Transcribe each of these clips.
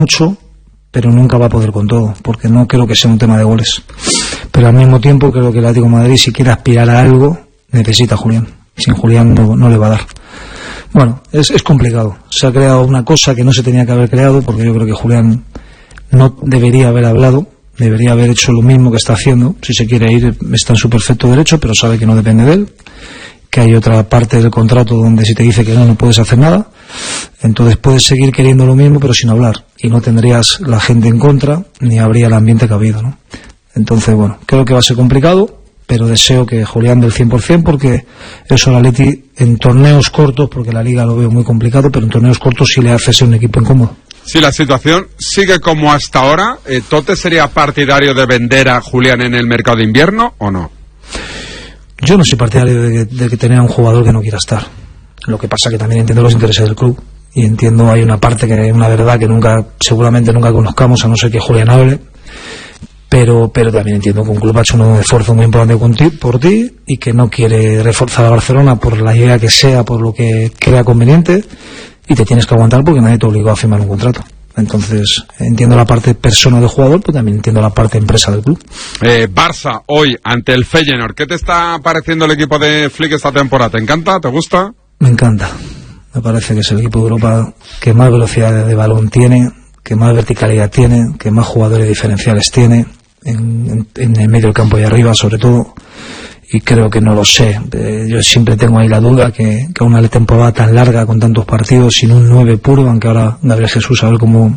mucho, pero nunca va a poder con todo, porque no creo que sea un tema de goles. Pero al mismo tiempo creo que el Atlético de Madrid, si quiere aspirar a algo, necesita a Julián. Sin Julián no le va a dar. Bueno, es complicado. Se ha creado una cosa que no se tenía que haber creado, porque yo creo que Julián no debería haber hablado, debería haber hecho lo mismo que está haciendo. Si se quiere ir, está en su perfecto derecho, pero sabe que no depende de él, que hay otra parte del contrato donde si te dice que no puedes hacer nada. Entonces puedes seguir queriendo lo mismo, pero sin hablar, y no tendrías la gente en contra, ni habría el ambiente que ha habido, ¿no? Entonces, bueno, creo que va a ser complicado, pero deseo que Julián del 100%, porque eso al Atleti en torneos cortos, porque la Liga lo veo muy complicado, pero en torneos cortos sí le hace ser un equipo incómodo. Si la situación sigue como hasta ahora, ¿Tote sería partidario de vender a Julián en el mercado de invierno o no? Yo no soy partidario de que tener a un jugador que no quiera estar. Lo que pasa que también entiendo los intereses del club, y entiendo hay una parte que una verdad que seguramente nunca conozcamos, a no ser que Julián hable, pero también entiendo que un club ha hecho un esfuerzo muy importante por ti y que no quiere reforzar a Barcelona por la idea que sea, por lo que crea conveniente, y te tienes que aguantar porque nadie te obligó a firmar un contrato. Entonces entiendo la parte persona del jugador, pero también entiendo la parte empresa del club. Barça hoy ante el Feyenoord, ¿qué te está pareciendo el equipo de Flick esta temporada? ¿Te encanta? ¿Te gusta? Me encanta. Me parece que es el equipo de Europa que más velocidad de balón tiene, que más verticalidad tiene, que más jugadores diferenciales tiene en el medio del campo y arriba sobre todo, y creo que no lo sé. Yo siempre tengo ahí la duda que una temporada tan larga con tantos partidos sin un 9 puro, aunque ahora Gabriel Jesús a ver cómo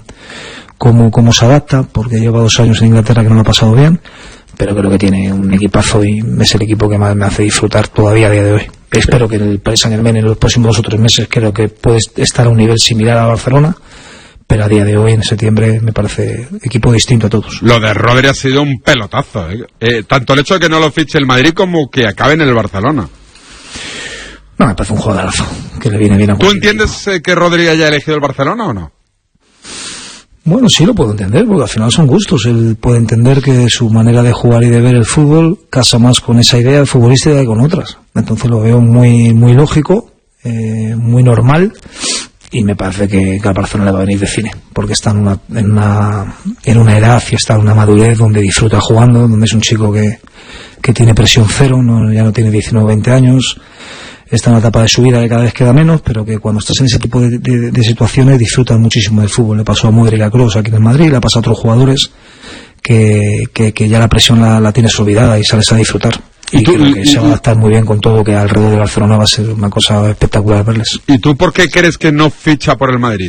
se adapta, porque lleva 2 años en Inglaterra que no lo ha pasado bien, pero creo que tiene un equipazo y es el equipo que más me hace disfrutar todavía a día de hoy. Espero que el Paris Saint-Germain en los próximos 2 o 3 meses creo que puede estar a un nivel similar a Barcelona, pero a día de hoy, en septiembre, me parece equipo distinto a todos. Lo de Rodri ha sido un pelotazo, tanto el hecho de que no lo fiche el Madrid como que acabe en el Barcelona. No, me parece un jugadorazo que le viene bien a cualquier. ¿Tú entiendes que Rodri haya elegido el Barcelona o no? Bueno, sí lo puedo entender, porque al final son gustos. Él puede entender que su manera de jugar y de ver el fútbol casa más con esa idea futbolística que con otras. Entonces lo veo muy lógico, muy normal, y me parece que al Barcelona le va a venir de cine, porque está en una edad y está en una madurez donde disfruta jugando, donde es un chico que tiene presión cero, ya no tiene 19 o 20 años, está en una etapa de su vida que cada vez queda menos, pero que cuando estás en ese tipo de situaciones disfrutas muchísimo del fútbol. Le pasó a Modric y a Kroos aquí en el Madrid, le pasa a otros jugadores que ya la presión la tienes olvidada y sales a disfrutar. Y creo que se va a adaptar muy bien con todo, que alrededor de Barcelona va a ser una cosa espectacular verles. ¿Y tú por qué crees que no ficha por el Madrid?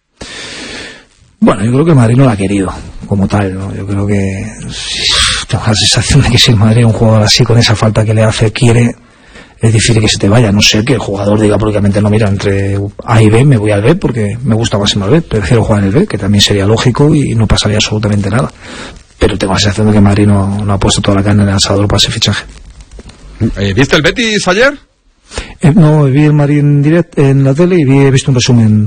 Bueno, yo creo que el Madrid no la ha querido como tal, ¿no? Yo creo que tengo la sensación de que si el Madrid, un jugador así, con esa falta que le hace, quiere, es difícil que se te vaya. No sé, que el jugador diga públicamente, no, mira, entre A y B me voy al B porque me gusta más el B, prefiero jugar en el B, que también sería lógico y no pasaría absolutamente nada. Pero tengo la sensación de que Madrid no ha puesto toda la carne en el asador para ese fichaje. ¿Viste el Betis ayer? No, vi el Madrid en la tele y he visto un resumen,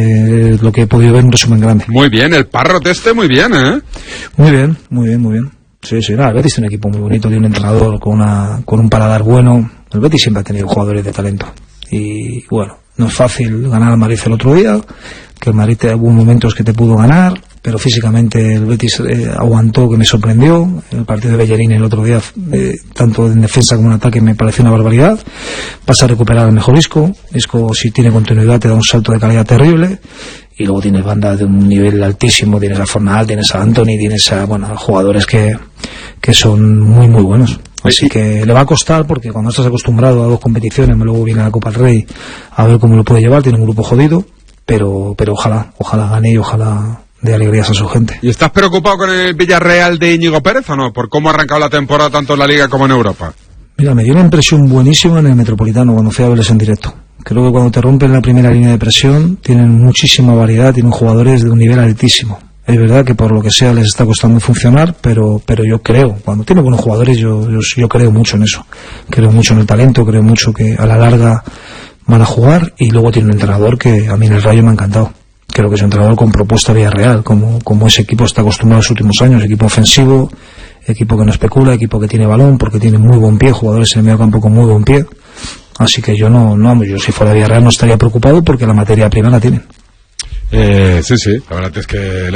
lo que he podido ver, un resumen grande. Muy bien, el Parrot muy bien, ¿eh? Muy bien. Sí, nada, el Betis tiene un equipo muy bonito, tiene un entrenador con un paladar bueno. El Betis siempre ha tenido jugadores de talento. Y bueno, no es fácil ganar al Madrid el otro día, que el Madrid hubo momentos que te pudo ganar, pero físicamente el Betis aguantó, que me sorprendió. El partido de Bellerín el otro día, tanto en defensa como en ataque, me pareció una barbaridad. Vas a recuperar al mejor Isco, si tiene continuidad te da un salto de calidad terrible, y luego tienes bandas de un nivel altísimo, tienes a Fornal, tienes a Anthony, tienes a jugadores que son muy buenos. Así que le va a costar, porque cuando estás acostumbrado a 2 competiciones, luego viene la Copa del Rey, a ver cómo lo puede llevar. Tiene un grupo jodido, pero ojalá gane y ojalá dé alegrías a su gente. ¿Y estás preocupado con el Villarreal de Íñigo Pérez o no? ¿Por cómo ha arrancado la temporada tanto en la Liga como en Europa? Mira, me dio una impresión buenísima en el Metropolitano cuando fui a verles en directo. Creo que cuando te rompen la primera línea de presión tienen muchísima variedad, tienen jugadores de un nivel altísimo. Es verdad que por lo que sea les está costando funcionar, pero yo creo, cuando tiene buenos jugadores, yo creo mucho en eso. Creo mucho en el talento, creo mucho que a la larga van a jugar, y luego tiene un entrenador que a mí en el Rayo me ha encantado. Creo que es un entrenador con propuesta Villarreal, como ese equipo está acostumbrado en los últimos años, equipo ofensivo, equipo que no especula, equipo que tiene balón, porque tiene muy buen pie, jugadores en el medio campo con muy buen pie. Así que yo yo si fuera Villarreal no estaría preocupado, porque la materia prima la tienen. Sí, la verdad es que